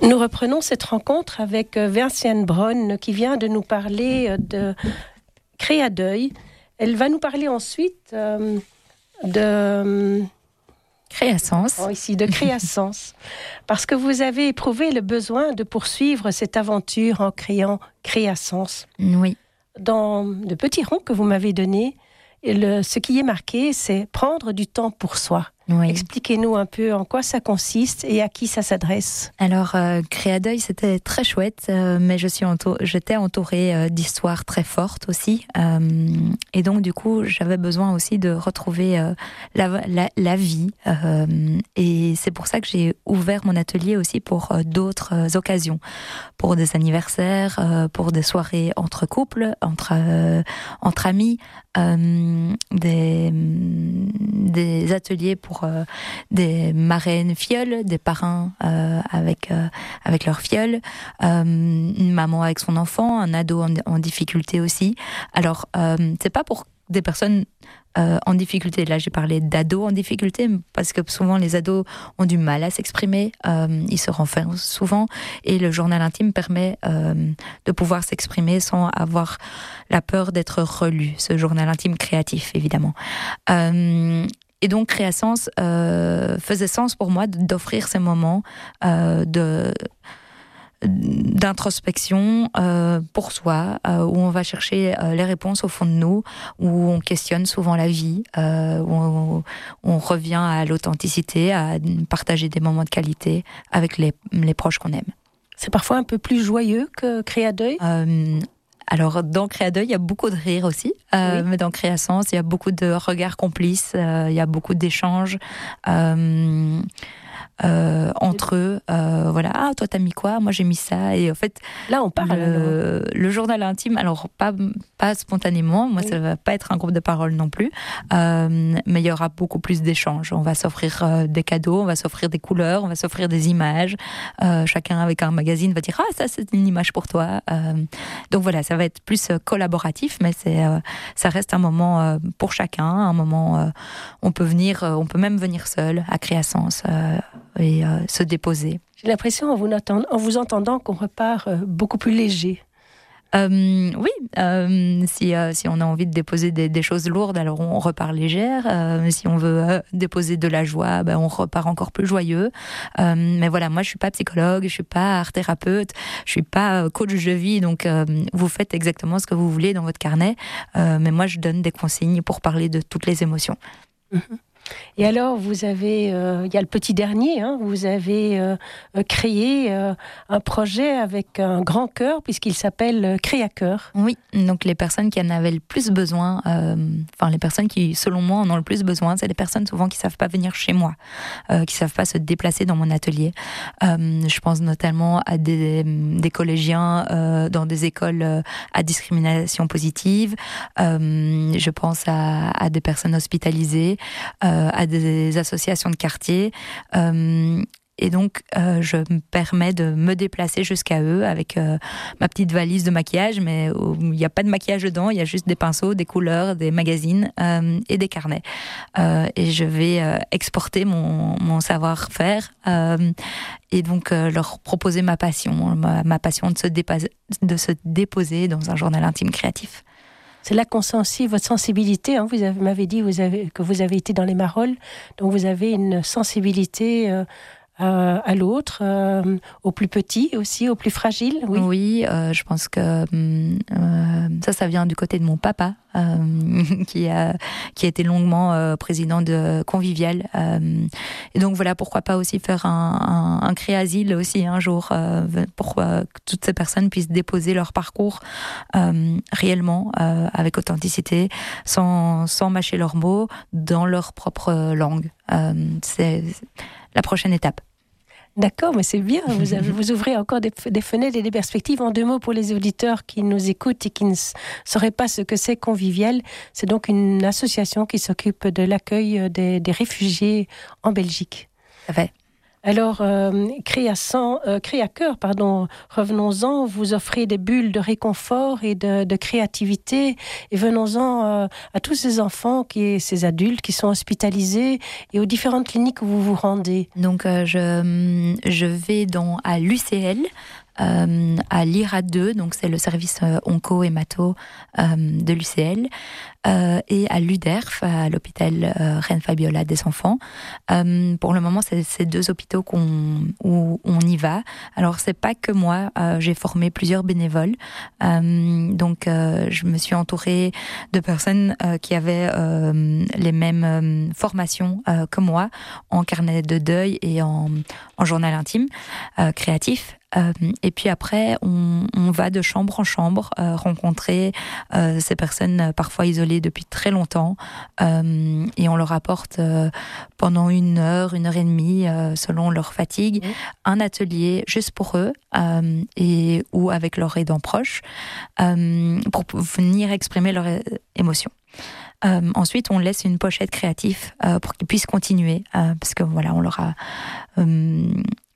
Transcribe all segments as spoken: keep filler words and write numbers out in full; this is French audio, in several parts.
Nous reprenons cette rencontre avec Vinciane Braun qui vient de nous parler de Créadeuil. Elle va nous parler ensuite euh, de... Créasens. Oh, ici, de Créasens. Parce que vous avez éprouvé le besoin de poursuivre cette aventure en créant Créasens. Oui. Dans le petit rond que vous m'avez donné, le, ce qui est marqué, c'est prendre du temps pour soi. Oui. Expliquez-nous un peu en quoi ça consiste et à qui ça s'adresse. Alors, euh, Créadeuil, c'était très chouette, euh, mais je suis entour- j'étais entourée euh, d'histoires très fortes aussi. Euh, et donc, du coup, j'avais besoin aussi de retrouver euh, la, la, la vie. Euh, et c'est pour ça que j'ai ouvert mon atelier aussi pour euh, d'autres euh, occasions. Pour des anniversaires, euh, pour des soirées entre couples, entre, euh, entre amis, euh, des, des ateliers pour euh, des marraines filleules, des parrains euh, avec euh, avec leurs filleuls, euh, une maman avec son enfant, un ado en, en difficulté aussi. Alors euh, c'est pas pour des personnes euh, en difficulté. Là, j'ai parlé d'ados en difficulté parce que souvent les ados ont du mal à s'exprimer, euh, ils se renferment souvent et le journal intime permet euh, de pouvoir s'exprimer sans avoir la peur d'être relu. Ce journal intime créatif, évidemment. Euh, Et donc, Créasens euh, faisait sens pour moi d'offrir ces moments euh, de, d'introspection euh, pour soi, euh, où on va chercher euh, les réponses au fond de nous, où on questionne souvent la vie, euh, où on, on revient à l'authenticité, à partager des moments de qualité avec les, les proches qu'on aime. C'est parfois un peu plus joyeux que Créadeuil. Euh, Alors, dans Créadeuil, il y a beaucoup de rire aussi, euh, oui. Mais dans Créasens, il y a beaucoup de regards complices, euh, il y a beaucoup d'échanges euh, euh, entre eux. Euh, voilà, ah, toi, t'as mis quoi ? Moi, j'ai mis ça. Et en fait, là, on parle. Le, le journal intime, alors pas, pas spontanément, moi, oui. Ça ne va pas être un groupe de parole non plus, euh, mais il y aura beaucoup plus d'échanges. On va s'offrir euh, des cadeaux, on va s'offrir des couleurs, on va s'offrir des images. Euh, chacun avec un magazine va dire, ah, ça, c'est une image pour toi. Euh, donc voilà, ça va être plus collaboratif, mais c'est, euh, ça reste un moment euh, pour chacun, un moment, euh, on peut venir, euh, on peut même venir seul à Créasens euh, et euh, se déposer. J'ai l'impression, en vous entendant, en vous entendant qu'on repart euh, beaucoup plus léger. Euh, oui, euh, si, euh, si on a envie de déposer des, des choses lourdes, alors on repart légère. Euh, si on veut euh, déposer de la joie, ben on repart encore plus joyeux. Euh, mais voilà, moi je suis pas psychologue, je suis pas art thérapeute, je suis pas coach de vie, donc euh, vous faites exactement ce que vous voulez dans votre carnet. Euh, mais moi je donne des consignes pour parler de toutes les émotions. Mmh. Et alors, vous avez, euh, il y a le petit dernier, hein, vous avez euh, créé euh, un projet avec un grand cœur, puisqu'il s'appelle Créacœur. Oui, donc les personnes qui en avaient le plus besoin, euh, enfin les personnes qui, selon moi, en ont le plus besoin, c'est les personnes souvent qui ne savent pas venir chez moi, euh, qui ne savent pas se déplacer dans mon atelier. Euh, je pense notamment à des, des collégiens euh, dans des écoles euh, à discrimination positive. Euh, je pense à, à des personnes hospitalisées, euh, à des associations de quartier. Euh, et donc, euh, je me permets de me déplacer jusqu'à eux avec euh, ma petite valise de maquillage, mais il n'y a pas de maquillage dedans, il y a juste des pinceaux, des couleurs, des magazines euh, et des carnets. Euh, et je vais euh, exporter mon, mon savoir-faire euh, et donc euh, leur proposer ma passion, ma, ma passion de se, dépa- de se déposer dans un journal intime créatif. C'est là qu'on sent aussi votre sensibilité. Hein. Vous avez, m'avez dit vous avez, que vous avez été dans les Marolles, donc vous avez une sensibilité euh, à, à l'autre, euh, aux plus petits aussi, aux plus fragiles. Oui, oui euh, je pense que euh, ça, ça vient du côté de mon papa, euh, qui, a, qui a été longuement euh, président de Convivial. Euh, et donc voilà, pourquoi pas aussi faire un, un, un créasile aussi un jour, euh, pour euh, que toutes ces personnes puissent déposer leur parcours euh, réellement, euh, avec authenticité, sans, sans mâcher leurs mots, dans leur propre langue. Euh, c'est la prochaine étape. D'accord, mais c'est bien. Vous, avez, vous ouvrez encore des, des fenêtres et des perspectives. En deux mots, pour les auditeurs qui nous écoutent et qui ne sauraient pas ce que c'est Convivial, c'est donc une association qui s'occupe de l'accueil des, des réfugiés en Belgique. Ça fait. Alors, euh, Création, euh, Créacœur, pardon, revenons-en, vous offrez des bulles de réconfort et de, de créativité. Et venons-en euh, à tous ces enfants, qui, ces adultes qui sont hospitalisés et aux différentes cliniques où vous vous rendez. Donc, euh, je, je vais dans, à l'U C L. Euh, à l'I R A deux, donc c'est le service euh, onco-hémato euh, de l'U C L, euh, et à l'U D E R F, à l'hôpital euh, Reine Fabiola des enfants. Euh, pour le moment, c'est ces deux hôpitaux qu'on, où on y va. Alors, c'est pas que moi, euh, j'ai formé plusieurs bénévoles. Euh, donc, euh, je me suis entourée de personnes euh, qui avaient euh, les mêmes euh, formations euh, que moi, en carnet de deuil et en, en journal intime euh, créatif. Euh, et puis après, on, on va de chambre en chambre euh, rencontrer euh, ces personnes euh, parfois isolées depuis très longtemps, euh, et on leur apporte euh, pendant une heure, une heure et demie, euh, selon leur fatigue, mmh. un atelier juste pour eux euh, et ou avec leur aidant proche euh, pour venir exprimer leurs émotions. Euh, ensuite, on laisse une pochette créative euh, pour qu'ils puissent continuer, euh, parce que voilà, on leur a euh,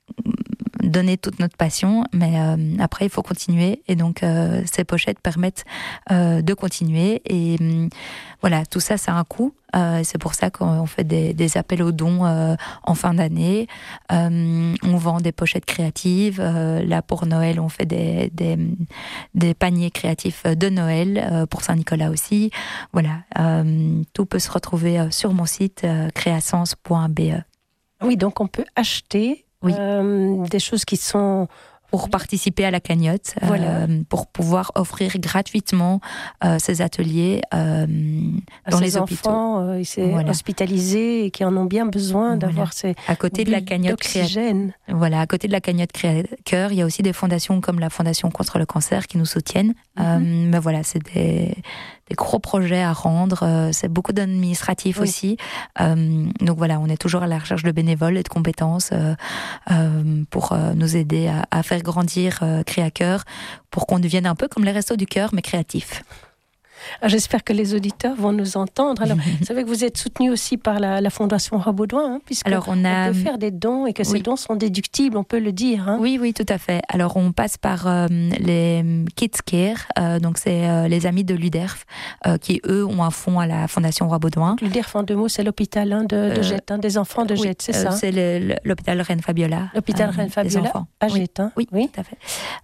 donner toute notre passion, mais euh, après il faut continuer, et donc euh, ces pochettes permettent euh, de continuer, et euh, voilà, tout ça c'est un coût, euh, c'est pour ça qu'on fait des, des appels aux dons euh, en fin d'année, euh, on vend des pochettes créatives, euh, là pour Noël on fait des, des, des paniers créatifs de Noël, euh, pour Saint-Nicolas aussi, voilà, euh, tout peut se retrouver sur mon site euh, créasens point b e. Oui, donc on peut acheter Oui. Euh, des choses qui sont... Pour participer à la cagnotte, voilà. euh, pour pouvoir offrir gratuitement euh, ces ateliers euh, dans les hôpitaux. Enfants euh, voilà. hospitalisés et qui en ont bien besoin voilà. d'avoir ces à côté de la cagnotte d'oxygène. Créa... Voilà, à côté de la cagnotte Créacœur, il y a aussi des fondations comme la Fondation contre le cancer qui nous soutiennent. Mm-hmm. Euh, mais voilà, c'est des, des gros projets à rendre. Euh, c'est beaucoup d'administratifs oui. aussi. Euh, donc voilà, on est toujours à la recherche de bénévoles et de compétences euh, euh, pour euh, nous aider à, à faire grandir euh, Créacœur pour qu'on devienne un peu comme les Restos du Cœur, mais créatifs. Ah, j'espère que les auditeurs vont nous entendre. Alors, vous savez que vous êtes soutenu aussi par la, la Fondation Rabaudouin, hein, puisqu'on Alors on, a... on peut faire des dons et que oui. ces dons sont déductibles, on peut le dire. Hein. Oui, oui, tout à fait. Alors, on passe par euh, les Kids Care, euh, donc c'est euh, les amis de l'U D E R F, euh, qui eux ont un fonds à la Fondation Rabaudouin. L'U D E R F, en deux mots, c'est l'hôpital hein, de, de Jette, hein, des enfants de oui, Jette, c'est euh, ça C'est le, l'hôpital Reine Fabiola. L'hôpital euh, Reine Fabiola à Jette. Hein. Oui, oui, tout à fait.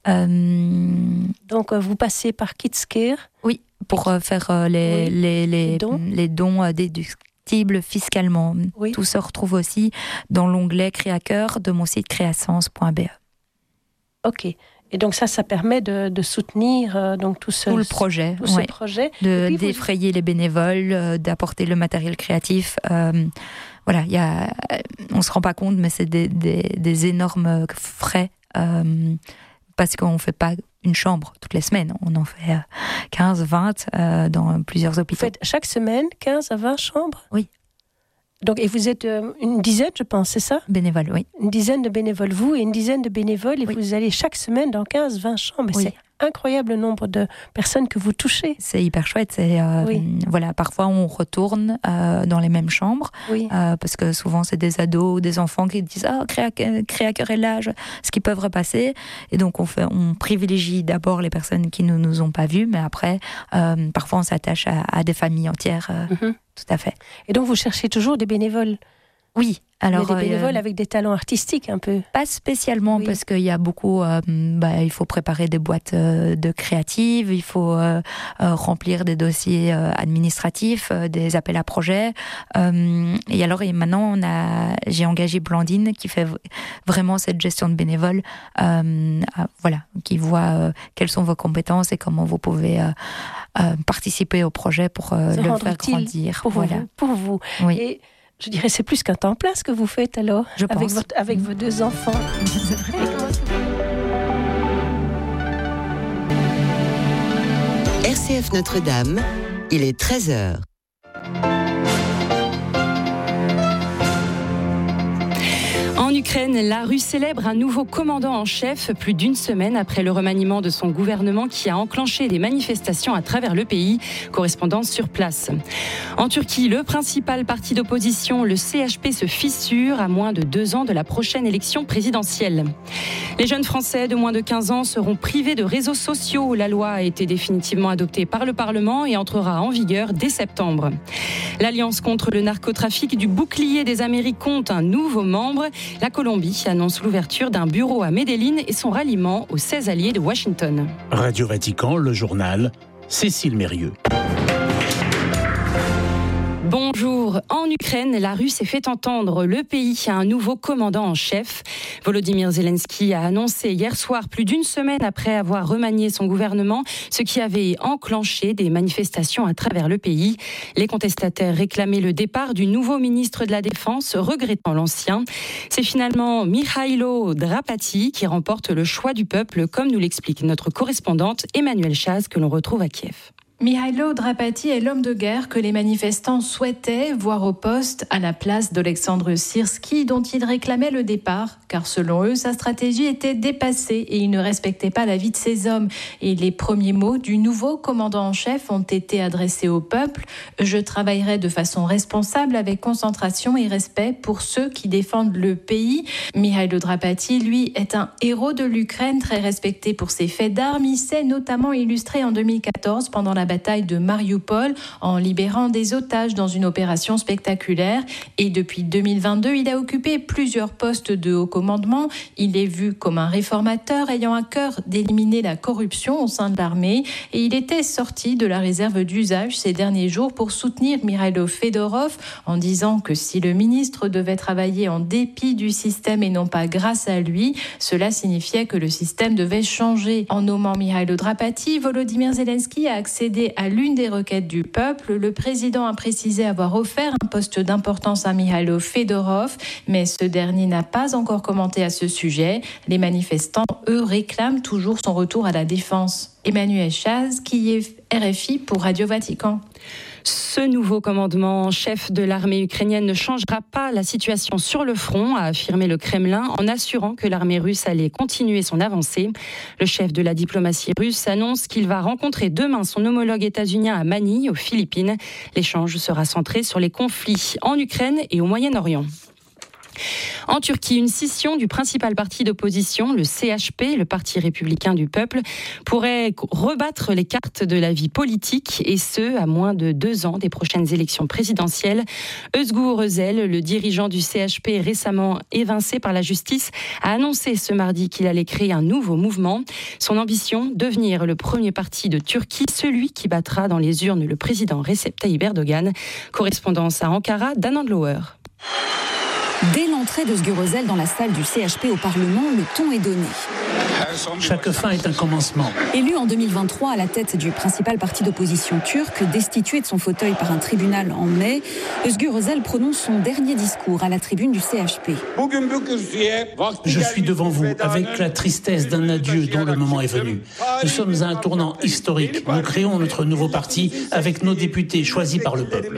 Euh... Donc, euh, vous passez par Kids Care. Oui. Pour euh, faire euh, les, oui. les, les, les dons, les dons euh, déductibles fiscalement. Oui. Tout se retrouve aussi dans l'onglet Créacœur de mon site créasens point b e. Ok. Et donc ça, ça permet de, de soutenir euh, donc tout, ce, tout le projet, tout ouais. ce projet. De puis, défrayer vous... les bénévoles, euh, d'apporter le matériel créatif. Euh, voilà, y a, on se rend pas compte, mais c'est des, des, des énormes frais. Euh, parce qu'on ne fait pas une chambre toutes les semaines. On en fait quinze, vingt euh, dans plusieurs hôpitaux. Vous faites chaque semaine quinze à vingt chambres ? Oui. Donc, et vous êtes euh, une dizaine, je pense, c'est ça ? Bénévoles, oui. Une dizaine de bénévoles, vous, et une dizaine de bénévoles, et oui. vous allez chaque semaine dans quinze, vingt chambres. Oui. C'est incroyable le nombre de personnes que vous touchez. C'est hyper chouette. C'est, euh, oui. Voilà, parfois, on retourne euh, dans les mêmes chambres, oui. euh, parce que souvent, c'est des ados ou des enfants qui disent « Ah, oh, Créacœur est là, ce qu'ils peuvent repasser ». Et donc, on, fait, on privilégie d'abord les personnes qui ne nous ont pas vus, mais après, euh, parfois, on s'attache à, à des familles entières. Euh, mm-hmm. Tout à fait. Et donc, vous cherchez toujours des bénévoles ? Oui. Alors, mais des bénévoles euh, avec des talents artistiques un peu. Pas spécialement, oui. Parce qu'il y a beaucoup. Euh, bah, il faut préparer des boîtes euh, de créatives, il faut euh, euh, remplir des dossiers euh, administratifs, euh, des appels à projets. Euh, et alors, et maintenant, on a, j'ai engagé Blandine qui fait vraiment cette gestion de bénévoles, euh, euh, voilà, qui voit euh, quelles sont vos compétences et comment vous pouvez euh, euh, participer au projet pour euh, le faire grandir. Pour voilà. vous. Pour vous. Oui. Et je dirais c'est plus qu'un temps plein ce que vous faites alors, je avec, pense. Votre, avec vos deux enfants. C'est vrai. R C F Notre-Dame, il est treize heures. En En Ukraine, la Russie célèbre un nouveau commandant en chef plus d'une semaine après le remaniement de son gouvernement qui a enclenché des manifestations à travers le pays. Correspondance sur place. En Turquie, le principal parti d'opposition, le C H P, se fissure à moins de deux ans de la prochaine élection présidentielle. Les jeunes Français de moins de quinze ans seront privés de réseaux sociaux. La loi a été définitivement adoptée par le Parlement et entrera en vigueur dès septembre. L'Alliance contre le narcotrafic du bouclier des Amériques compte un nouveau membre. La Colombie annonce l'ouverture d'un bureau à Medellín et son ralliement aux seize alliés de Washington. Radio Vatican, le journal, Cécile Mérieux. Bonjour. En Ukraine, la Russie s'est fait entendre. Le pays a un nouveau commandant en chef. Volodymyr Zelensky a annoncé hier soir, plus d'une semaine après avoir remanié son gouvernement, ce qui avait enclenché des manifestations à travers le pays. Les contestataires réclamaient le départ du nouveau ministre de la Défense, regrettant l'ancien. C'est finalement Mihailo Drapati qui remporte le choix du peuple, comme nous l'explique notre correspondante Emmanuelle Chaz, que l'on retrouve à Kiev. Mihailo Drapati est l'homme de guerre que les manifestants souhaitaient voir au poste à la place d'Olexandre Syrski, dont ils réclamaient le départ, car selon eux, sa stratégie était dépassée et il ne respectait pas la vie de ses hommes. Et les premiers mots du nouveau commandant en chef ont été adressés au peuple. « Je travaillerai de façon responsable avec concentration et respect pour ceux qui défendent le pays ». Mihailo Drapati, lui, est un héros de l'Ukraine, très respecté pour ses faits d'armes. Il s'est notamment illustré en deux mille quatorze pendant la bataille de Mariupol en libérant des otages dans une opération spectaculaire. Et depuis deux mille vingt-deux, il a occupé plusieurs postes de haut commandement. Il est vu comme un réformateur ayant à cœur d'éliminer la corruption au sein de l'armée. Et il était sorti de la réserve d'usage ces derniers jours pour soutenir Mikhailo Fedorov en disant que si le ministre devait travailler en dépit du système et non pas grâce à lui, cela signifiait que le système devait changer. En nommant Mihailo Drapati, Volodymyr Zelensky a accédé à l'une des requêtes du peuple. Le président a précisé avoir offert un poste d'importance à Mihailo Fedorov, mais ce dernier n'a pas encore commenté à ce sujet. Les manifestants, eux, réclament toujours son retour à la défense. Emmanuelle Chaz, qui est R F I pour Radio Vatican. Ce nouveau commandement en chef de l'armée ukrainienne ne changera pas la situation sur le front, a affirmé le Kremlin, en assurant que l'armée russe allait continuer son avancée. Le chef de la diplomatie russe annonce qu'il va rencontrer demain son homologue états-unien à Manille, aux Philippines. L'échange sera centré sur les conflits en Ukraine et au Moyen-Orient. En Turquie, une scission du principal parti d'opposition, le C H P, le Parti républicain du peuple, pourrait rebattre les cartes de la vie politique, et ce, à moins de deux ans des prochaines élections présidentielles. Özgur Özel, le dirigeant du C H P récemment évincé par la justice, a annoncé ce mardi qu'il allait créer un nouveau mouvement. Son ambition, devenir le premier parti de Turquie, celui qui battra dans les urnes le président Recep Tayyip Erdogan. Correspondance à Ankara, d'Anand Lower. Dès l'entrée d'Özgur Özel dans la salle du C H P au Parlement, le ton est donné. Chaque fin est un commencement. Élu en deux mille vingt-trois à la tête du principal parti d'opposition turc, destitué de son fauteuil par un tribunal en mai, Özgur Özel prononce son dernier discours à la tribune du C H P. Je suis devant vous avec la tristesse d'un adieu dont le moment est venu. Nous sommes à un tournant historique. Nous créons notre nouveau parti avec nos députés choisis par le peuple.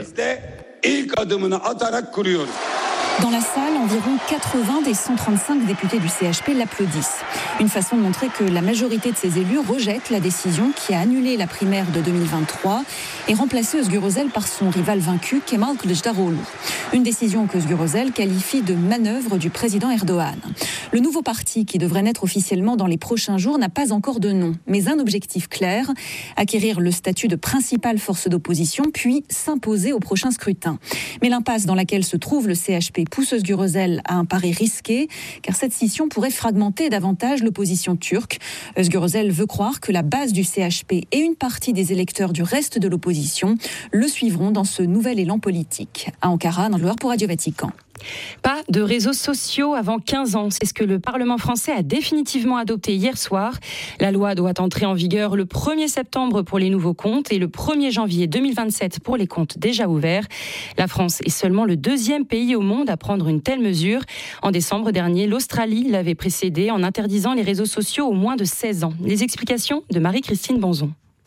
Dans la salle, environ quatre-vingts des cent trente-cinq députés du C H P l'applaudissent. Une façon de montrer que la majorité de ces élus rejette la décision qui a annulé la primaire de deux mille vingt-trois et remplacé Özgur Özel par son rival vaincu, Kemal Kılıçdaroğlu. Une décision que Özgur Özel qualifie de manœuvre du président Erdogan. Le nouveau parti, qui devrait naître officiellement dans les prochains jours, n'a pas encore de nom, mais un objectif clair, acquérir le statut de principale force d'opposition, puis s'imposer au prochain scrutin. Mais l'impasse dans laquelle se trouve le C H P pousse Özgur Özel à un pari risqué, car cette scission pourrait fragmenter davantage l'opposition turque. Özgur Özel veut croire que la base du C H P et une partie des électeurs du reste de l'opposition le suivront dans ce nouvel élan politique. À Ankara, dans le Loire pour Radio Vatican. Pas de réseaux sociaux avant quinze ans, c'est ce que le Parlement français a définitivement adopté hier soir. La loi doit entrer en vigueur le premier septembre pour les nouveaux comptes et le premier janvier deux mille vingt-sept pour les comptes déjà ouverts. La France est seulement le deuxième pays au monde à prendre une telle mesure. En décembre dernier, l'Australie l'avait précédé en interdisant les réseaux sociaux aux moins de seize ans. Les explications de Marie-Christine Bonzon.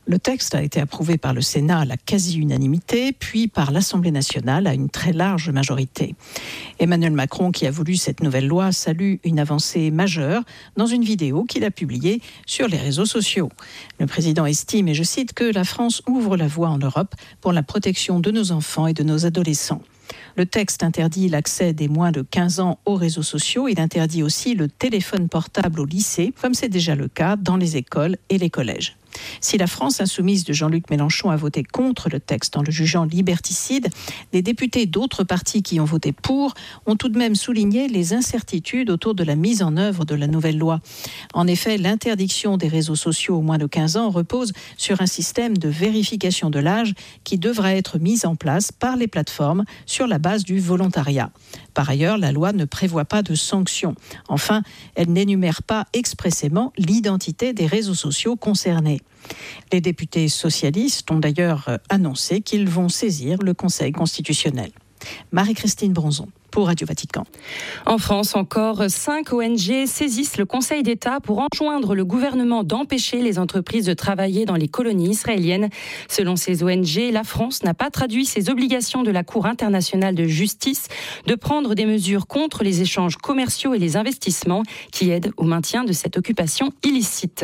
Le texte a été approuvé par le Sénat à la quasi-unanimité, puis par l'Assemblée nationale à une très large majorité. Emmanuel Macron, qui a voulu cette nouvelle loi, salue une avancée majeure dans une vidéo qu'il a publiée sur les réseaux sociaux. Le président estime, et je cite, que la France ouvre la voie en Europe pour la protection de nos enfants et de nos adolescents. Le texte interdit l'accès des moins de quinze ans aux réseaux sociaux. Il interdit aussi le téléphone portable au lycée, comme c'est déjà le cas dans les écoles et les collèges. Si la France insoumise de Jean-Luc Mélenchon a voté contre le texte en le jugeant liberticide, les députés d'autres partis qui ont voté pour ont tout de même souligné les incertitudes autour de la mise en œuvre de la nouvelle loi. En effet, l'interdiction des réseaux sociaux aux moins de quinze ans repose sur un système de vérification de l'âge qui devra être mis en place par les plateformes sur la base du volontariat. Par ailleurs, la loi ne prévoit pas de sanctions. Enfin, elle n'énumère pas expressément l'identité des réseaux sociaux concernés. Les députés socialistes ont d'ailleurs annoncé qu'ils vont saisir le Conseil constitutionnel. Marie-Christine Bronzon pour Radio Vatican. En France, encore cinq O N G saisissent le Conseil d'État pour enjoindre le gouvernement d'empêcher les entreprises de travailler dans les colonies israéliennes. Selon ces O N G, la France n'a pas traduit ses obligations de la Cour internationale de justice de prendre des mesures contre les échanges commerciaux et les investissements qui aident au maintien de cette occupation illicite.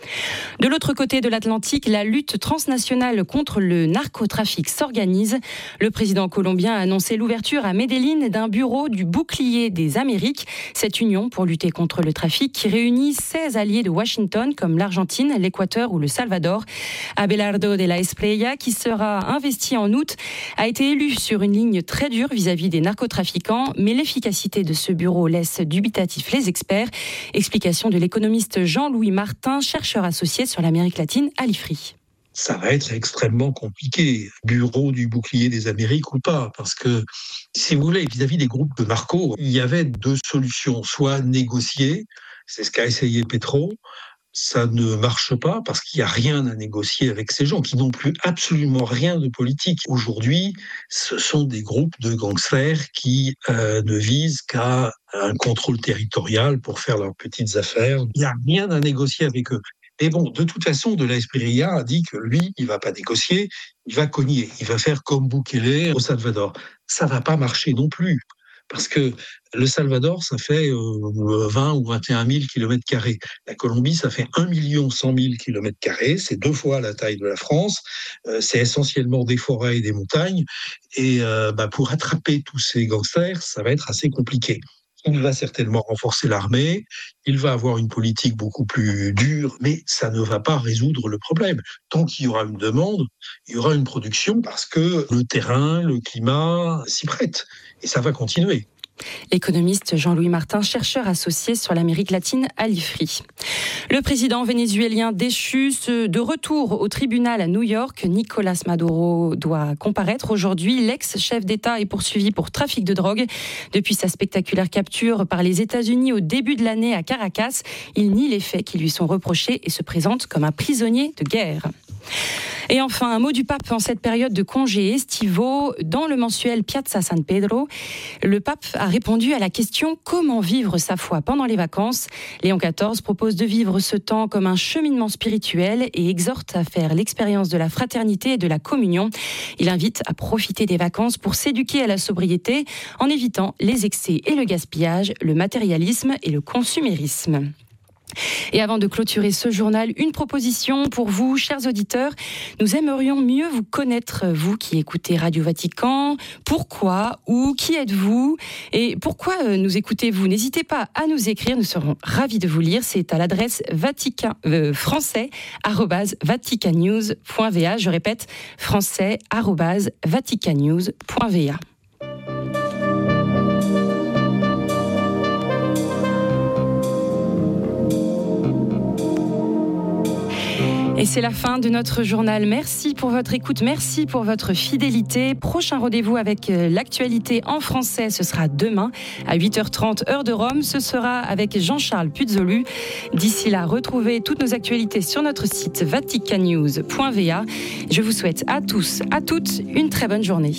De l'autre côté de l'Atlantique, la lutte transnationale contre le narcotrafic s'organise. Le président colombien a annoncé l'ouverture à Medellín d'un bureau du bouclier des Amériques. Cette union pour lutter contre le trafic qui réunit seize alliés de Washington comme l'Argentine, l'Équateur ou le Salvador. Abelardo de la Espriella, qui sera investi en août, a été élu sur une ligne très dure vis-à-vis des narcotrafiquants, mais l'efficacité de ce bureau laisse dubitatif les experts. Explication de l'économiste Jean-Louis Martin, chercheur associé sur l'Amérique latine à l'I F R I. Ça va être extrêmement compliqué, bureau du bouclier des Amériques ou pas, parce que, si vous voulez, vis-à-vis des groupes de narcos, il y avait deux solutions, soit négocier, c'est ce qu'a essayé Petro, ça ne marche pas parce qu'il n'y a rien à négocier avec ces gens qui n'ont plus absolument rien de politique. Aujourd'hui, ce sont des groupes de gangsters qui euh, ne visent qu'à un contrôle territorial pour faire leurs petites affaires. Il n'y a rien à négocier avec eux. Et bon, de toute façon, de la Espriella a dit que lui, il va pas négocier, il va cogner, il va faire comme Bukele au Salvador. Ça va pas marcher non plus. Parce que le Salvador, ça fait euh, vingt ou vingt et un mille kilomètres carrés. La Colombie, ça fait un million cent mille kilomètres carrés. C'est deux fois la taille de la France. Euh, c'est essentiellement des forêts et des montagnes. Et euh, bah, pour attraper tous ces gangsters, ça va être assez compliqué. Il va certainement renforcer l'armée, il va avoir une politique beaucoup plus dure, mais ça ne va pas résoudre le problème. Tant qu'il y aura une demande, il y aura une production parce que le terrain, le climat s'y prête. Et ça va continuer. L'économiste Jean-Louis Martin, chercheur associé sur l'Amérique latine à l'I F R I. Le président vénézuélien déchu, de retour au tribunal à New York, Nicolas Maduro doit comparaître aujourd'hui. L'ex-chef d'État est poursuivi pour trafic de drogue. Depuis sa spectaculaire capture par les États-Unis au début de l'année à Caracas, il nie les faits qui lui sont reprochés et se présente comme un prisonnier de guerre. Et enfin, un mot du pape en cette période de congés estivaux. Dans le mensuel Piazza San Pedro, le pape a répondu à la question « Comment vivre sa foi pendant les vacances ?» Léon quatorze propose de vivre ce temps comme un cheminement spirituel et exhorte à faire l'expérience de la fraternité et de la communion. Il invite à profiter des vacances pour s'éduquer à la sobriété en évitant les excès et le gaspillage, le matérialisme et le consumérisme. Et avant de clôturer ce journal, une proposition pour vous, chers auditeurs. Nous aimerions mieux vous connaître, vous qui écoutez Radio Vatican. Pourquoi ou qui êtes-vous et pourquoi nous écoutez-vous? N'hésitez pas à nous écrire, nous serons ravis de vous lire. C'est à l'adresse vatican, euh, français arobase vaticannews point v a. Je répète, français arobase vaticannews point v a. Et c'est la fin de notre journal. Merci pour votre écoute, merci pour votre fidélité. Prochain rendez-vous avec l'actualité en français, ce sera demain à huit heures trente, heure de Rome. Ce sera avec Jean-Charles Puzolu. D'ici là, retrouvez toutes nos actualités sur notre site vaticannews point v a. Je vous souhaite à tous, à toutes, une très bonne journée.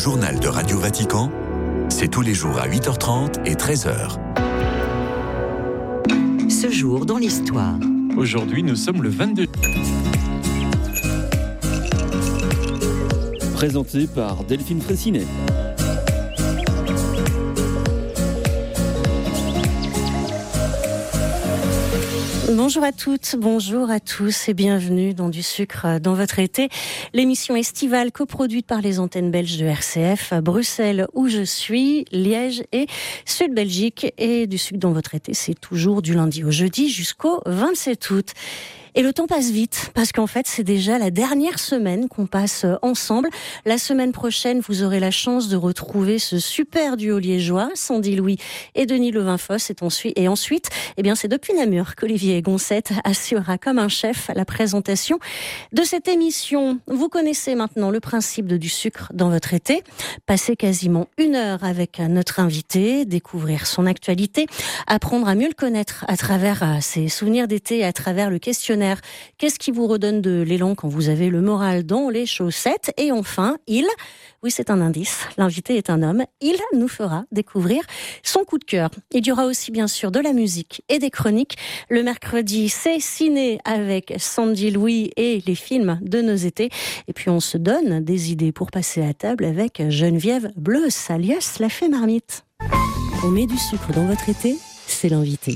journal de Radio Vatican, c'est tous les jours à huit heures trente et treize heures. Ce jour dans l'histoire. Aujourd'hui, nous sommes le vingt-deux. Présenté par Delphine Fraissinet. Bonjour à toutes, bonjour à tous et bienvenue dans Du sucre dans votre été, l'émission estivale coproduite par les antennes belges de R C F, Bruxelles où je suis, Liège et Sud-Belgique. Et Du sucre dans votre été, c'est toujours du lundi au jeudi jusqu'au vingt-sept août. Et le temps passe vite, parce qu'en fait, c'est déjà la dernière semaine qu'on passe ensemble. La semaine prochaine, vous aurez la chance de retrouver ce super duo liégeois, Sandy Louis et Denis Levin-Foss. Et ensuite, eh bien, c'est depuis Namur qu'Olivier Goncette assurera comme un chef la présentation de cette émission. Vous connaissez maintenant le principe de Du sucre dans votre été. Passer quasiment une heure avec notre invité, découvrir son actualité, apprendre à mieux le connaître à travers ses souvenirs d'été et à travers le questionnaire. Qu'est-ce qui vous redonne de l'élan quand vous avez le moral dans les chaussettes? Et enfin, il, oui c'est un indice, l'invité est un homme, il nous fera découvrir son coup de cœur. Il y aura aussi bien sûr de la musique et des chroniques. Le mercredi, c'est ciné avec Sandy Louis et les films de nos étés. Et puis on se donne des idées pour passer à table avec Geneviève Bleuss, alias la fée marmite. On met du sucre dans votre été, c'est l'invité.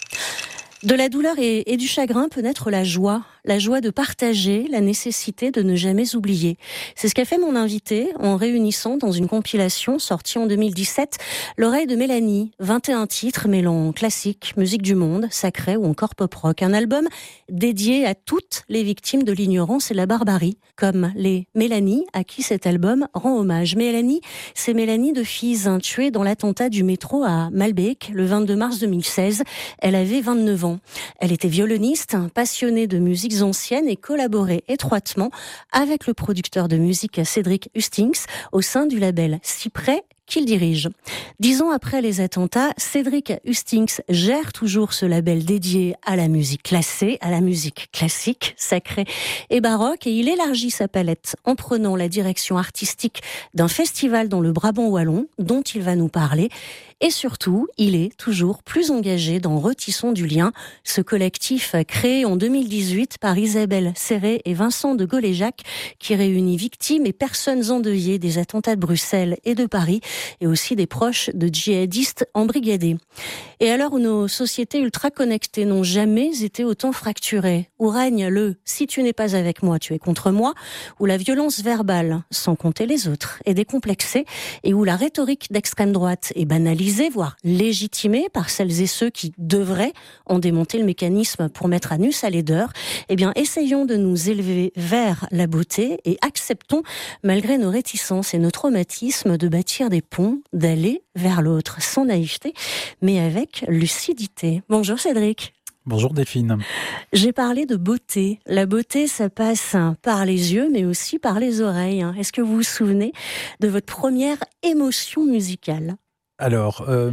De la douleur et, et du chagrin peut naître la joie, la joie de partager, la nécessité de ne jamais oublier. C'est ce qu'a fait mon invité en réunissant dans une compilation sortie en deux mille dix-sept L'oreille de Mélanie, vingt et un titres mêlant classique, musique du monde, sacré ou encore pop-rock. Un album dédié à toutes les victimes de l'ignorance et de la barbarie, comme les Mélanie à qui cet album rend hommage. Mélanie, c'est Mélanie de Fise, tuée dans l'attentat du métro à Malbec le vingt-deux mars deux mille seize. Elle avait vingt-neuf ans. Elle était violoniste, passionnée de musiques anciennes et collaborait étroitement avec le producteur de musique Cédric Hustings au sein du label Cyprès qu'il dirige. Dix ans après les attentats, Cédric Hustings gère toujours ce label dédié à la musique classée, à la musique classique, sacrée et baroque, et il élargit sa palette en prenant la direction artistique d'un festival dans le Brabant wallon, dont il va nous parler. Et surtout, il est toujours plus engagé dans Retissons du lien, ce collectif créé en deux mille dix-huit par Isabelle Serré et Vincent de Goléjac, qui réunit victimes et personnes endeuillées des attentats de Bruxelles et de Paris, et aussi des proches de djihadistes embrigadés. Et à l'heure où nos sociétés ultra connectées n'ont jamais été autant fracturées, où règne le « si tu n'es pas avec moi, tu es contre moi », où la violence verbale, sans compter les autres, est décomplexée, et où la rhétorique d'extrême droite est banalisée, voire légitimée par celles et ceux qui devraient en démonter le mécanisme pour mettre à nu sa laideur, eh bien, essayons de nous élever vers la beauté et acceptons, malgré nos réticences et nos traumatismes, de bâtir des ponts, d'aller vers l'autre, sans naïveté, mais avec lucidité. Bonjour Cédric. Bonjour Delphine. J'ai parlé de beauté. La beauté, ça passe par les yeux, mais aussi par les oreilles. Est-ce que vous vous souvenez de votre première émotion musicale ? Alors, euh...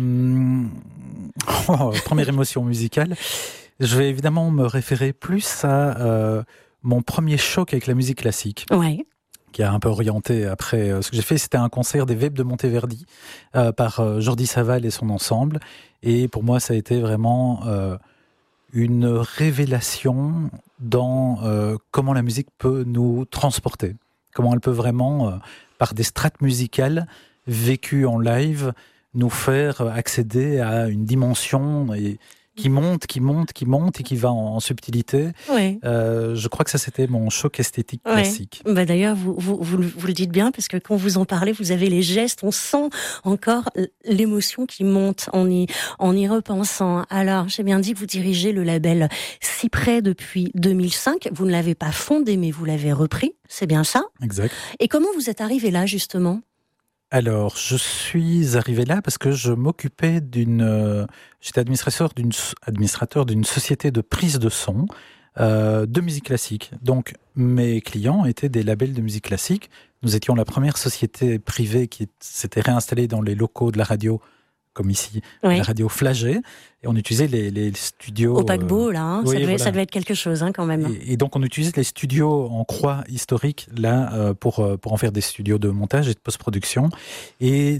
oh, première émotion musicale, je vais évidemment me référer plus à euh, mon premier choc avec la musique classique. Ouais. Qui a un peu orienté après euh, ce que j'ai fait. C'était un concert des Vapes de Monteverdi euh, par euh, Jordi Savall et son ensemble. Et pour moi, ça a été vraiment euh, une révélation dans euh, comment la musique peut nous transporter. Comment elle peut vraiment, euh, par des strates musicales vécues en live, nous faire accéder à une dimension et, qui monte, qui monte, qui monte et qui va en, en subtilité. Oui. Euh, je crois que ça, c'était mon choc esthétique ouais. classique. Bah d'ailleurs, vous, vous, vous, vous le dites bien, parce que quand vous en parlez, vous avez les gestes, on sent encore l'émotion qui monte en y, en y repensant. Alors, j'ai bien dit que vous dirigez le label Cyprès depuis deux mille cinq. Vous ne l'avez pas fondé, mais vous l'avez repris. C'est bien ça ? Exact. Et comment vous êtes arrivé là, justement ? Alors, je suis arrivé là parce que je m'occupais d'une... Euh, j'étais administrateur d'une, administrateur d'une société de prise de son euh, de musique classique. Donc, mes clients étaient des labels de musique classique. Nous étions la première société privée qui s'était réinstallée dans les locaux de la radio comme ici, oui. la radio Flagey, et on utilisait les, les studios... Au paquebot, là, hein, oui, ça, devait, voilà. ça devait être quelque chose, hein, quand même. Et, et donc, on utilisait les studios en croix historiques, là, euh, pour, pour en faire des studios de montage et de post-production. Et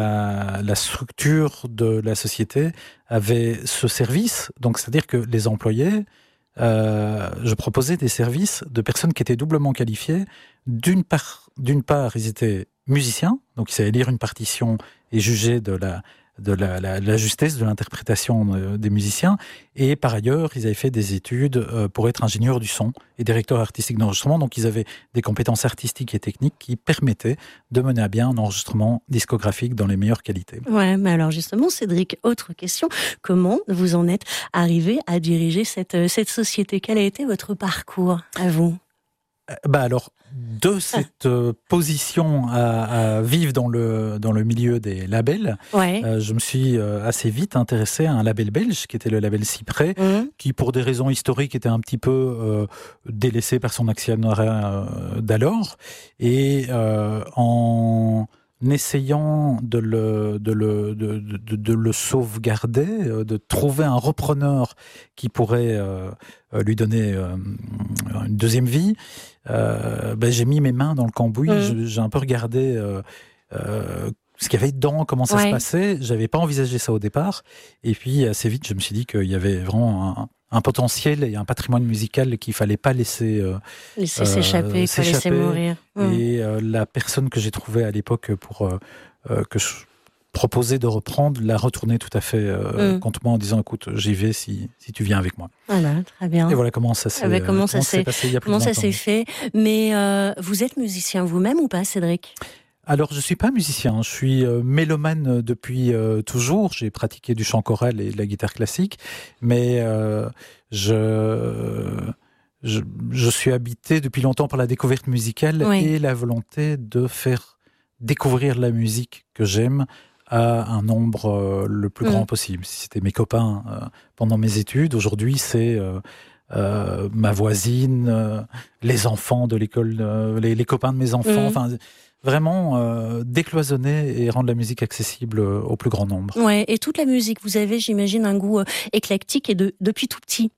la, la structure de la société avait ce service, donc c'est-à-dire que les employés, euh, je proposais des services de personnes qui étaient doublement qualifiées. D'une part, d'une part, ils étaient musiciens, donc ils savaient lire une partition et juger de la... de la, la, la justesse de l'interprétation des musiciens, et par ailleurs, ils avaient fait des études pour être ingénieurs du son et directeurs artistiques d'enregistrement, donc ils avaient des compétences artistiques et techniques qui permettaient de mener à bien un enregistrement discographique dans les meilleures qualités. Ouais, mais alors justement, Cédric, autre question, comment vous en êtes arrivé à diriger cette, cette société ? Quel a été votre parcours à vous ? Bah alors, de cette euh, position à, à vivre dans le, dans le milieu des labels, ouais. euh, je me suis euh, assez vite intéressé à un label belge qui était le label Cyprès, mmh. qui pour des raisons historiques était un petit peu euh, délaissé par son actionnaire euh, d'alors. Et euh, en essayant de le, de, le, de, de, de le sauvegarder, de trouver un repreneur qui pourrait euh, lui donner euh, une deuxième vie, euh, ben j'ai mis mes mains dans le cambouis, mmh. j'ai un peu regardé euh, euh, ce qu'il y avait dedans, comment ça ouais. se passait. J'avais pas envisagé ça au départ, et puis assez vite je me suis dit qu'il y avait vraiment un, un potentiel et un patrimoine musical qu'il fallait pas laisser euh, laisser euh, s'échapper, pas laisser mourir. Mmh. Et euh, la personne que j'ai trouvée à l'époque pour euh, euh, que je proposais de reprendre l'a retourné tout à fait euh, mmh. contre moi en disant écoute, j'y vais si, si tu viens avec moi. Voilà, très bien. Et voilà comment ça s'est, ah bah, comment euh, ça comment s'est passé il y a plus comment de ça vingt ans. s'est fait. Mais euh, vous êtes musicien vous-même ou pas, Cédric ? Alors, je ne suis pas musicien, je suis euh, mélomane depuis euh, toujours. J'ai pratiqué du chant choral et de la guitare classique, mais euh, je, je, je suis habité depuis longtemps par la découverte musicale oui. et la volonté de faire découvrir la musique que j'aime à un nombre euh, le plus mmh. grand possible. Si c'était mes copains euh, pendant mes études, aujourd'hui c'est... Euh, Euh, ma voisine, euh, les enfants de l'école, euh, les, les copains de mes enfants, enfin mmh. vraiment euh, décloisonner et rendre la musique accessible euh, au plus grand nombre. Ouais, et toute la musique, vous avez, j'imagine, un goût euh, éclectique et de, depuis tout petit,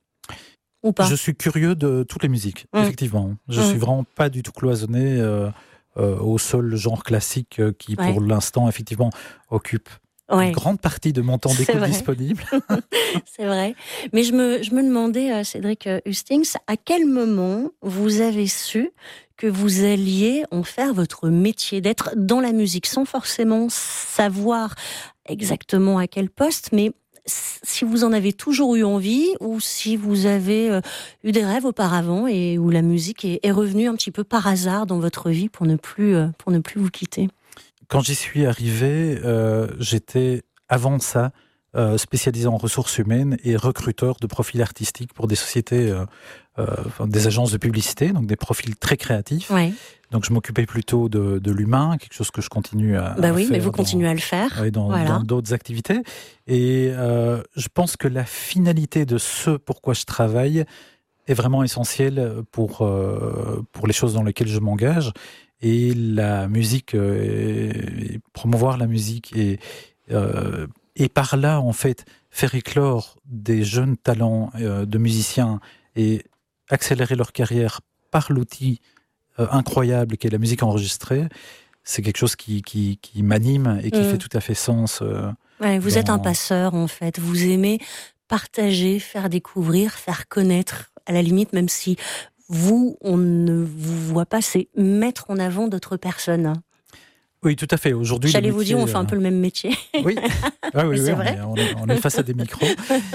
ou pas ? Je suis curieux de toutes les musiques, mmh. effectivement. Je mmh. suis vraiment pas du tout cloisonné euh, euh, au seul genre classique euh, qui, ouais. pour l'instant, effectivement, occupe Ouais. une grande partie de mon temps d'écoute disponible. C'est vrai. Mais je me, je me demandais, euh, Cédric Hustings, à quel moment vous avez su que vous alliez en faire votre métier, d'être dans la musique, sans forcément savoir exactement à quel poste, mais si vous en avez toujours eu envie ou si vous avez euh, eu des rêves auparavant et où la musique est, est revenue un petit peu par hasard dans votre vie pour ne plus, euh, pour ne plus vous quitter. Quand j'y suis arrivé, euh, j'étais, avant ça, euh, spécialisé en ressources humaines et recruteur de profils artistiques pour des sociétés, euh, euh, enfin, des agences de publicité, donc des profils très créatifs. Ouais. Donc je m'occupais plutôt de, de l'humain, quelque chose que je continue à, bah à oui, faire. mais vous dans, continuez à le faire. Oui, dans, voilà. dans d'autres activités. Et euh, je pense que la finalité de ce pourquoi je travaille est vraiment essentielle pour, euh, pour les choses dans lesquelles je m'engage. Et la musique, euh, et promouvoir la musique et, euh, et par là, en fait, faire éclore des jeunes talents euh, de musiciens et accélérer leur carrière par l'outil euh, incroyable qu'est la musique enregistrée, c'est quelque chose qui, qui, qui m'anime et qui mmh. fait tout à fait sens. Euh, ouais, vous dans... êtes un passeur, en fait. Vous aimez partager, faire découvrir, faire connaître, à la limite, même si... vous, on ne vous voit pas, c'est mettre en avant d'autres personnes. Oui, tout à fait. Aujourd'hui, j'allais vous métier, dire, on fait un peu le même métier. Oui, ah, oui, oui c'est oui, vrai. On est, on est face à des micros.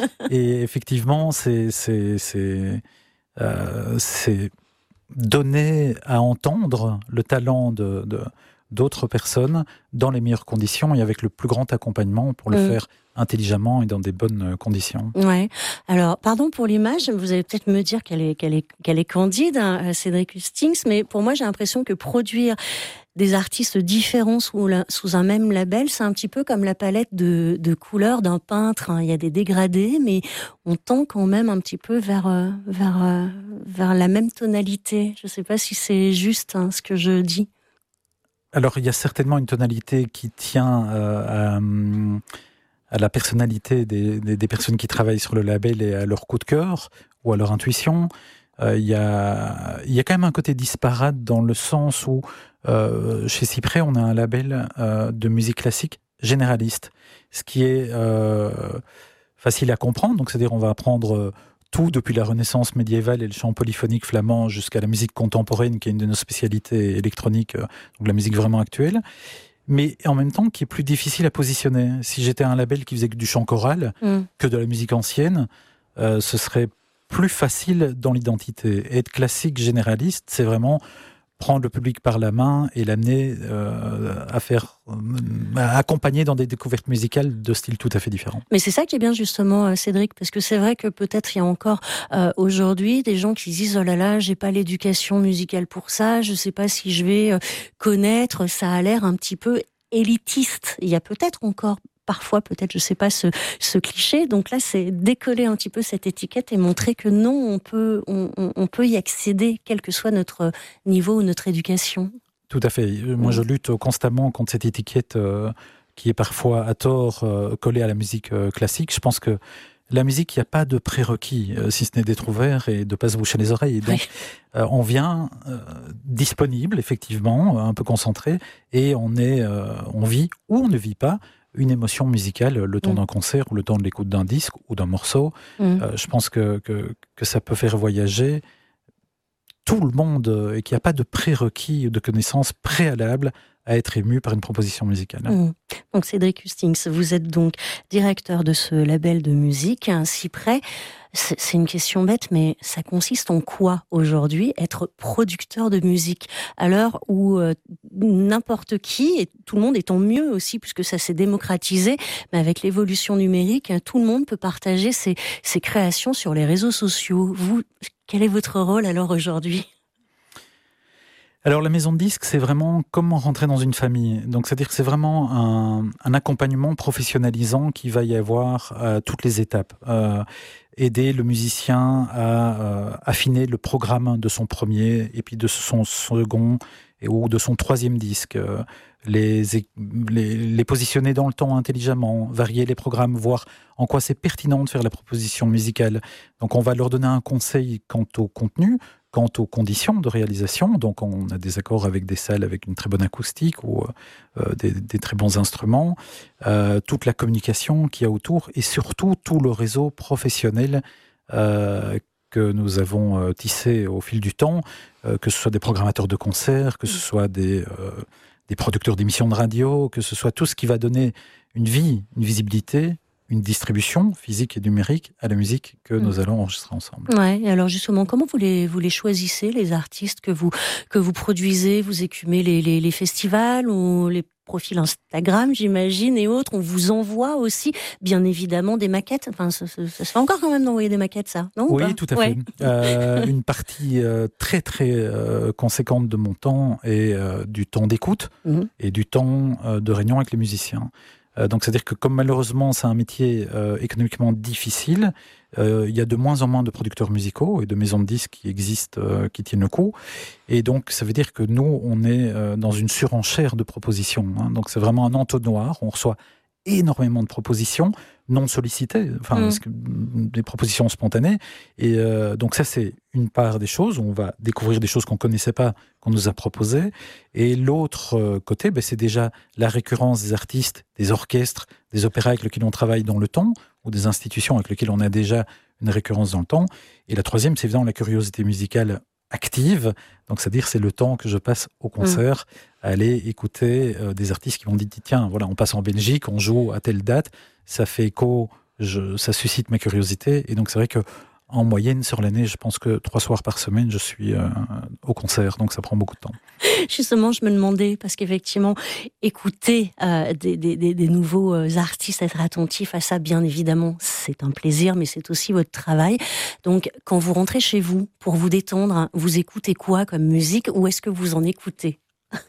Et effectivement, c'est, c'est, c'est, euh, c'est donner à entendre le talent de, de, d'autres personnes dans les meilleures conditions et avec le plus grand accompagnement pour le mmh. faire intelligemment et dans des bonnes conditions. Ouais. Alors, pardon pour l'image, vous allez peut-être me dire qu'elle est, qu'elle est, qu'elle est candide, hein, Cédric Hustings, mais pour moi, j'ai l'impression que produire des artistes différents sous, la, sous un même label, c'est un petit peu comme la palette de, de couleurs d'un peintre. Hein. Il y a des dégradés, mais on tend quand même un petit peu vers, euh, vers, euh, vers la même tonalité. Je ne sais pas si c'est juste hein, ce que je dis. Alors, il y a certainement une tonalité qui tient euh, à... à la personnalité des, des, des personnes qui travaillent sur le label et à leur coup de cœur ou à leur intuition. Il euh, y, a, y a quand même un côté disparate dans le sens où euh, chez Cyprès, on a un label euh, de musique classique généraliste, ce qui est euh, facile à comprendre. Donc, c'est-à-dire on va apprendre tout depuis la Renaissance médiévale et le chant polyphonique flamand jusqu'à la musique contemporaine, qui est une de nos spécialités électroniques, donc la musique vraiment actuelle, mais en même temps qui est plus difficile à positionner. Si j'étais un label qui faisait que du chant choral, mm. que de la musique ancienne, euh, ce serait plus facile dans l'identité. Être classique généraliste, c'est vraiment prendre le public par la main et l'amener euh, à faire, euh, à accompagner dans des découvertes musicales de styles tout à fait différents. Mais c'est ça qui est bien justement, Cédric, parce que c'est vrai que peut-être il y a encore euh, aujourd'hui des gens qui disent « Oh là là, j'ai pas l'éducation musicale pour ça, je sais pas si je vais euh, connaître, ça a l'air un petit peu élitiste ». Il y a peut-être encore parfois, peut-être, je sais pas, ce, ce cliché. Donc là, c'est décoller un petit peu cette étiquette et montrer que non, on peut, on, on peut y accéder, quel que soit notre niveau ou notre éducation. Tout à fait. Moi, je lutte constamment contre cette étiquette euh, qui est parfois à tort euh, collée à la musique euh, classique. Je pense que la musique, il n'y a pas de prérequis, euh, si ce n'est d'être ouvert et de ne pas se boucher les oreilles. Et donc, oui. euh, on vient euh, disponible, effectivement, un peu concentré, et on, est, euh, on vit ou on ne vit pas une émotion musicale le temps mmh. d'un concert ou le temps de l'écoute d'un disque ou d'un morceau. Mmh. Euh, je pense que, que, que ça peut faire voyager tout le monde et qu'il n'y a pas de prérequis ou de connaissances préalables à être ému par une proposition musicale. Mmh. Donc Cédric Hustings, vous êtes donc directeur de ce label de musique, un Cyprès. C'est, c'est une question bête, mais ça consiste en quoi aujourd'hui, être producteur de musique, à l'heure où euh, n'importe qui, et tout le monde est en mieux aussi, puisque ça s'est démocratisé, mais avec l'évolution numérique, tout le monde peut partager ses, ses créations sur les réseaux sociaux. Vous, quel est votre rôle alors aujourd'hui ? Alors la maison de disques, c'est vraiment comme rentrer dans une famille. Donc c'est-à-dire que c'est vraiment un, un accompagnement professionnalisant qui va y avoir à toutes les étapes. Euh, aider le musicien à euh, affiner le programme de son premier et puis de son second et, ou de son troisième disque. Euh, les, les, les positionner dans le temps intelligemment, varier les programmes, voir en quoi c'est pertinent de faire la proposition musicale. Donc on va leur donner un conseil quant au contenu, quant aux conditions de réalisation. Donc on a des accords avec des salles avec une très bonne acoustique ou euh, des, des très bons instruments, euh, toute la communication qu'il y a autour et surtout tout le réseau professionnel euh, que nous avons euh, tissé au fil du temps, euh, que ce soit des programmateurs de concerts, que ce soit des, euh, des producteurs d'émissions de radio, que ce soit tout ce qui va donner une vie, une visibilité, une distribution physique et numérique à la musique que mmh. nous allons enregistrer ensemble. Ouais, et alors justement, comment vous les, vous les choisissez, les artistes que vous, que vous produisez? Vous écumez les, les, les festivals ou les profils Instagram, j'imagine, et autres. On vous envoie aussi, bien évidemment, des maquettes. Enfin, ça, ça, ça se fait encore quand même d'envoyer des maquettes, ça, non? Oui, tout à ouais. fait. Euh, une partie euh, très, très euh, conséquente de mon temps est euh, du temps d'écoute mmh. et du temps euh, de réunion avec les musiciens. Donc, c'est-à-dire que comme malheureusement, c'est un métier euh, économiquement difficile, euh, il y a de moins en moins de producteurs musicaux et de maisons de disques qui existent, euh, qui tiennent le coup. Et donc, ça veut dire que nous, on est euh, dans une surenchère de propositions. Hein. Donc, c'est vraiment un entonnoir. On reçoit énormément de propositions non sollicitées, enfin, mmh. des propositions spontanées. Et euh, donc ça, c'est une part des choses. On va découvrir des choses qu'on ne connaissait pas, qu'on nous a proposées. Et l'autre euh, côté, ben, c'est déjà la récurrence des artistes, des orchestres, des opéras avec lesquels on travaille dans le temps, ou des institutions avec lesquelles on a déjà une récurrence dans le temps. Et la troisième, c'est évidemment la curiosité musicale active, donc c'est-à-dire c'est le temps que je passe au concert mmh. à aller écouter euh, des artistes qui m'ont dit tiens voilà on passe en Belgique, on joue à telle date, ça fait écho, je, ça suscite ma curiosité et donc c'est vrai que en moyenne sur l'année je pense que trois soirs par semaine je suis euh, au concert, donc ça prend beaucoup de temps. Justement je me demandais parce qu'effectivement écouter euh, des, des, des nouveaux artistes, être attentif à ça bien évidemment c'est un plaisir mais c'est aussi votre travail. Donc quand vous rentrez chez vous pour vous détendre, vous écoutez quoi comme musique ou est-ce que vous en écoutez?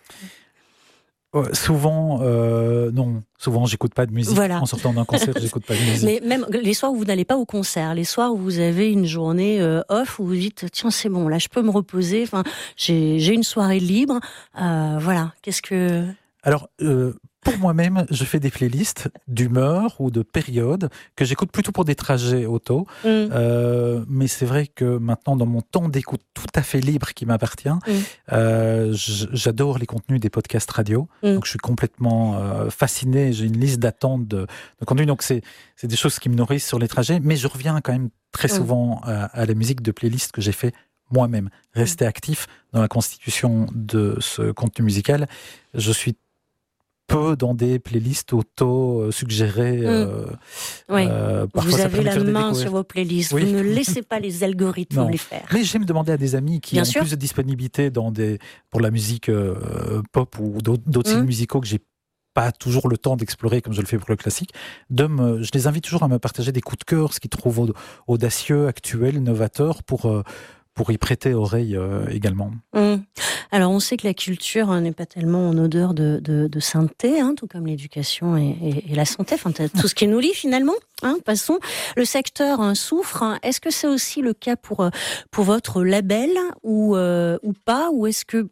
Euh, souvent, euh, non. Souvent, j'écoute pas de musique. Voilà. En sortant d'un concert, j'écoute pas de musique. Mais même les soirs où vous n'allez pas au concert, les soirs où vous avez une journée euh, off, où vous dites tiens c'est bon, là je peux me reposer. Enfin, j'ai, j'ai une soirée libre. Euh, voilà. Qu'est-ce que Alors, euh, pour moi-même, je fais des playlists d'humeur ou de période que j'écoute plutôt pour des trajets auto. Mm. Euh, mais c'est vrai que maintenant, dans mon temps d'écoute tout à fait libre qui m'appartient, mm. euh, j'adore les contenus des podcasts radio. Mm. Donc, je suis complètement euh, fasciné. J'ai une liste d'attente de, de contenus. Donc, c'est, c'est des choses qui me nourrissent sur les trajets. Mais je reviens quand même très souvent mm. à, à la musique de playlist que j'ai fait moi-même. Rester mm. actif dans la constitution de ce contenu musical. Je suis peu dans des playlists auto-suggérées. Mmh. Euh, oui. euh, vous avez la main sur vos playlists. Oui. Vous ne laissez pas les algorithmes non. les faire. Mais j'aime demander à des amis qui Bien ont sûr. plus de disponibilité dans des, pour la musique euh, pop ou d'autres, d'autres mmh. styles musicaux que j'ai pas toujours le temps d'explorer comme je le fais pour le classique. De me, je les invite toujours à me partager des coups de cœur, ce qu'ils trouvent audacieux, actuel, novateur, pour... Euh, pour y prêter oreille euh, également. Mmh. Alors, on sait que la culture hein, n'est pas tellement en odeur de, de, de sainteté, hein, tout comme l'éducation et, et, et la santé, enfin, tout ce qui nous lie finalement. Hein, passons. Le secteur hein, souffre. Hein. Est-ce que c'est aussi le cas pour, pour votre label ou, euh, ou pas? Ou est-ce que...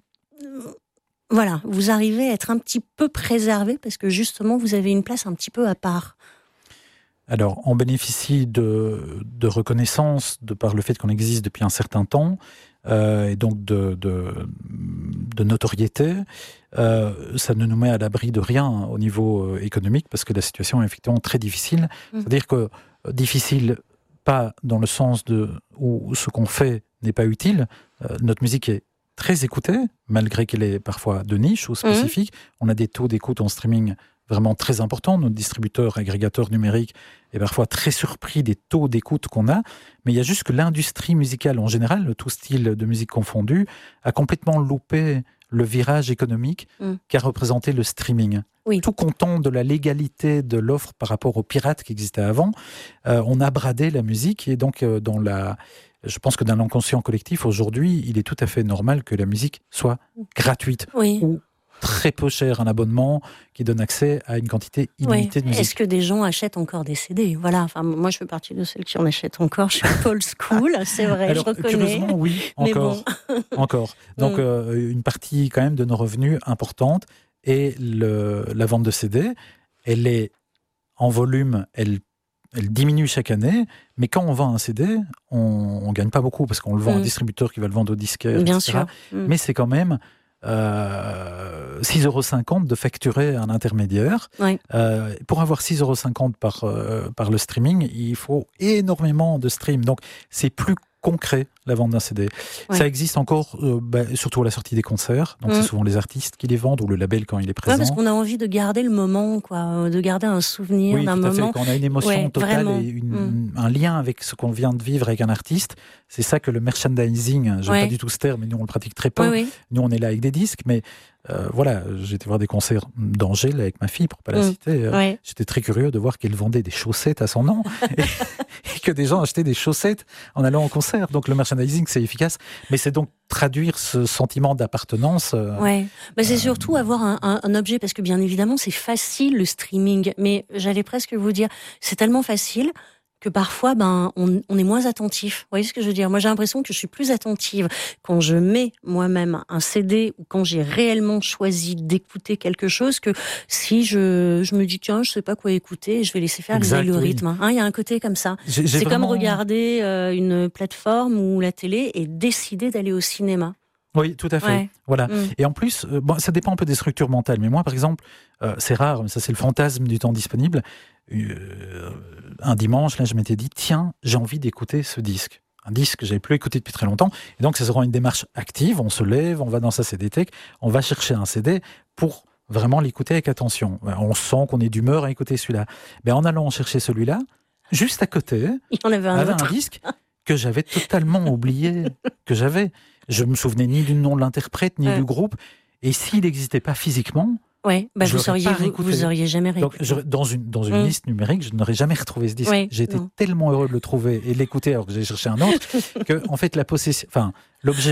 Voilà, vous arrivez à être un petit peu préservé parce que justement, vous avez une place un petit peu à part? Alors, on bénéficie de, de reconnaissance de par le fait qu'on existe depuis un certain temps, euh, et donc de, de, de notoriété. Euh, ça ne nous met à l'abri de rien au niveau économique, parce que la situation est effectivement très difficile. Mmh. C'est-à-dire que difficile, pas dans le sens de où ce qu'on fait n'est pas utile. Euh, notre musique est très écoutée, malgré qu'elle est parfois de niche ou spécifique. Mmh. On a des taux d'écoute en streaming vraiment très important. Notre distributeur, agrégateur numérique est parfois très surpris des taux d'écoute qu'on a. Mais il y a juste que l'industrie musicale en général, tout style de musique confondu, a complètement loupé le virage économique mm. qu'a représenté le streaming. Oui. Tout content de la légalité de l'offre par rapport aux pirates qui existaient avant, euh, on a bradé la musique. Et donc, euh, dans la... je pense que dans l'inconscient collectif, aujourd'hui, il est tout à fait normal que la musique soit gratuite. Oui. Ou très peu cher, un abonnement qui donne accès à une quantité illimitée ouais. de musique. Est-ce que des gens achètent encore des C D? Voilà. Enfin, moi, je fais partie de celles qui en achètent encore. Je suis old school, c'est vrai, alors, je reconnais. Curieusement, oui, encore. Bon. encore. Donc, mm. euh, une partie quand même de nos revenus importante est le, la vente de C D. Elle est en volume, elle Elle diminue chaque année, mais quand on vend un C D, on ne gagne pas beaucoup parce qu'on le vend mm. à un distributeur qui va le vendre au disquaire, Bien et cetera. sûr. Mm. Mais c'est quand même euh, six euros cinquante de facturer un intermédiaire. Oui. Euh, pour avoir six euros cinquante par, euh, par le streaming, il faut énormément de stream. Donc, c'est plus concret, la vente d'un C D. Ouais. Ça existe encore, euh, bah, surtout à la sortie des concerts. Donc, mmh. c'est souvent les artistes qui les vendent ou le label quand il est présent. Ouais, parce qu'on a envie de garder le moment, quoi, de garder un souvenir oui, d'un tout à moment. Fait. Quand on a une émotion ouais, totale vraiment. et une, mmh. un lien avec ce qu'on vient de vivre avec un artiste, c'est ça que le merchandising, je n'aime ouais. pas du tout ce terme, mais nous on le pratique très peu. Oui, oui. Nous on est là avec des disques, mais euh, voilà, j'ai été voir des concerts d'Angèle avec ma fille, pour pas la mmh. citer. Ouais. J'étais très curieux de voir qu'elle vendait des chaussettes à son nom et, et que des gens achetaient des chaussettes en allant au concert. Donc le merchandising, c'est efficace, mais c'est donc traduire ce sentiment d'appartenance. Euh, ouais. bah, c'est euh, surtout avoir un, un, un objet, parce que bien évidemment, c'est facile le streaming, mais j'allais presque vous dire, c'est tellement facile que parfois, ben, on, on est moins attentif. Vous voyez ce que je veux dire? Moi, j'ai l'impression que je suis plus attentive quand je mets moi-même un C D ou quand j'ai réellement choisi d'écouter quelque chose que si je, je me dis, tiens, je sais pas quoi écouter, je vais laisser faire exact, les algorithmes. Il oui. hein, y a un côté comme ça. J'ai, j'ai c'est vraiment... comme regarder euh, une plateforme ou la télé et décider d'aller au cinéma. Oui, tout à fait. Ouais. Voilà. Mm. Et en plus, euh, bon, ça dépend un peu des structures mentales. Mais moi, par exemple, euh, c'est rare, mais ça c'est le fantasme du temps disponible. Euh, un dimanche, là, je m'étais dit, tiens, j'ai envie d'écouter ce disque. Un disque que j'avais plus écouté depuis très longtemps. Et donc, ça sera une démarche active. On se lève, on va dans sa C D Tech, on va chercher un C D pour vraiment l'écouter avec attention. On sent qu'on est d'humeur à écouter celui-là. Mais en allant chercher celui-là, juste à côté, il y en avait un, avait autre. un disque que j'avais totalement oublié que j'avais. Je me souvenais ni du nom de l'interprète, ni ouais. du groupe. Et s'il n'existait pas physiquement, ouais, bah je vous auriez vous, vous auriez jamais réécouté. Donc, je, dans une dans une mmh. liste numérique, je n'aurais jamais retrouvé ce disque. Ouais, j'ai été non. tellement heureux de le trouver et de l'écouter alors que j'ai cherché un autre que en fait la possession, enfin l'objet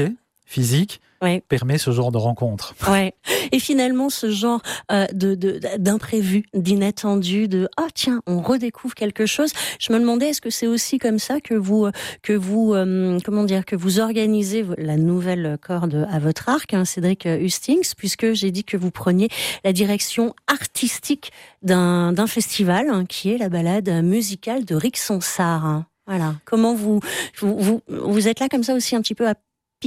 physique ouais. permet ce genre de rencontre. Ouais. Et finalement, ce genre euh, de, de, d'imprévu, d'inattendu, de « Ah tiens, on redécouvre quelque chose ». Je me demandais, est-ce que c'est aussi comme ça que vous, que vous, euh, comment dire, que vous organisez la nouvelle corde à votre arc, hein, Cédric Hustings, puisque j'ai dit que vous preniez la direction artistique d'un, d'un festival, hein, qui est la balade musicale de Ric Sonsard. Hein. Voilà. Comment vous, vous, vous, vous êtes là comme ça aussi un petit peu à picorer ?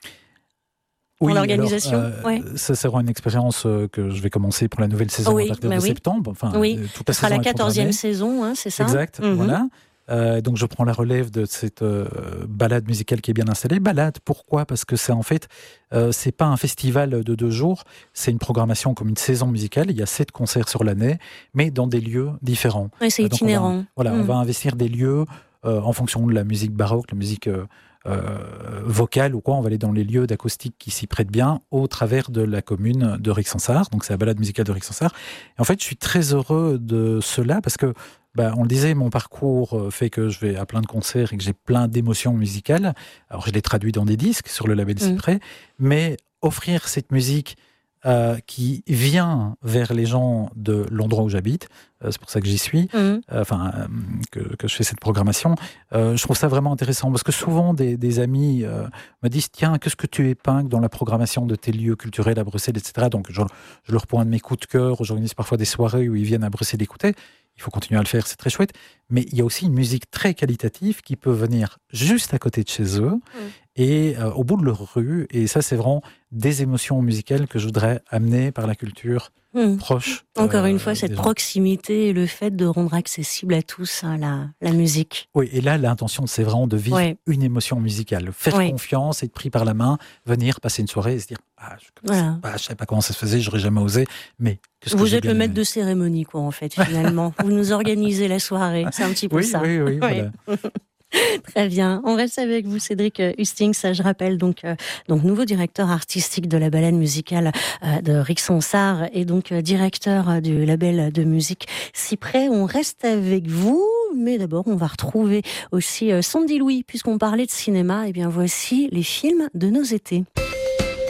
Oui, l'organisation, alors, euh, ouais. ça sera une expérience que je vais commencer pour la nouvelle saison oui, à partir bah de oui. septembre. Enfin, oui, toute la ce sera saison la quatorzième saison, hein, c'est ça ? Exact, mm-hmm. voilà. Euh, donc je prends la relève de cette euh, balade musicale qui est bien installée. Balade, pourquoi ? Parce que c'est en fait, euh, c'est pas un festival de deux jours, c'est une programmation comme une saison musicale. Il y a sept concerts sur l'année, mais dans des lieux différents. Oui, c'est euh, donc itinérant. On va, voilà, mm. on va investir des lieux euh, en fonction de la musique baroque, la musique euh, Euh, vocale ou quoi, on va aller dans les lieux d'acoustique qui s'y prêtent bien au travers de la commune de Ric Sonsard, donc c'est la balade musicale de Ric Sonsard. Et en fait, je suis très heureux de cela parce que, bah, on le disait, mon parcours fait que je vais à plein de concerts et que j'ai plein d'émotions musicales. Alors, je les traduis dans des disques sur le label Cyprès, mmh. mais offrir cette musique Euh, qui vient vers les gens de l'endroit où j'habite, euh, c'est pour ça que j'y suis, mmh. euh, enfin euh, que, que je fais cette programmation. Euh, je trouve ça vraiment intéressant parce que souvent des, des amis euh, me disent tiens, qu'est-ce que tu épingles dans la programmation de tes lieux culturels à Bruxelles, et cetera. Donc je, je leur pointe mes coups de cœur, j'organise parfois des soirées où ils viennent à Bruxelles écouter. Il faut continuer à le faire, c'est très chouette. Mais il y a aussi une musique très qualitative qui peut venir juste à côté de chez eux mmh. et euh, au bout de leur rue. Et ça, c'est vraiment des émotions musicales que je voudrais amener par la culture mmh. proche. Encore euh, une fois, cette proximité et le fait de rendre accessible à tous hein, la, la musique. Oui, et là, l'intention, c'est vraiment de vivre ouais. une émotion musicale. Faire ouais. confiance, être pris par la main, venir passer une soirée et se dire ah, je ne voilà. savais pas comment ça se faisait, j'aurais jamais osé, mais qu'est-ce que vous j'ai êtes bien le maître aimé. de cérémonie, quoi, en fait, finalement. Vous nous organisez la soirée, c'est un petit peu oui, ça. Oui, oui, ouais. voilà. Très bien. On reste avec vous, Cédric Hustings. Je rappelle donc, euh, donc nouveau directeur artistique de la balade musicale euh, de Ric Sonsard et donc euh, directeur euh, du label de musique Cyprès. On reste avec vous, mais d'abord on va retrouver aussi euh, Sandy Louis, puisqu'on parlait de cinéma. Et bien voici les films de nos étés.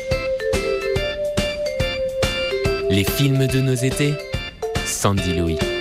Les films de nos étés, Sandy Louis.